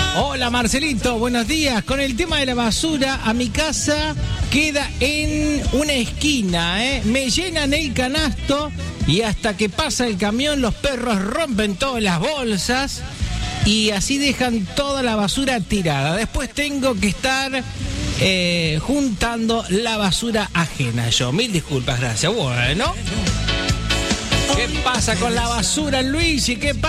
Hola Marcelito, buenos días. Con el tema de la basura, a mi casa queda en una esquina, Me llenan el canasto y hasta que pasa el camión los perros rompen todas las bolsas y así dejan toda la basura tirada. Después tengo que estar juntando la basura ajena yo. Mil disculpas, gracias. Bueno, ¿qué pasa con la basura, Luis? ¿Y qué pasa?